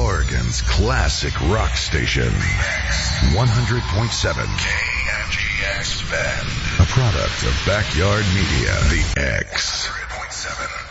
Oregon's classic rock station. 100.7 KNGX Bend. A product of Backyard Media. The X. 100.7.